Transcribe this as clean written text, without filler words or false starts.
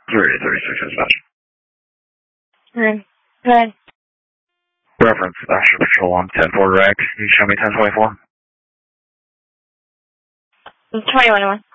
336 dispatch. Good. Good. Reference, Asher Patrol on 10 Ford Rag. Can you show me 1024? 21.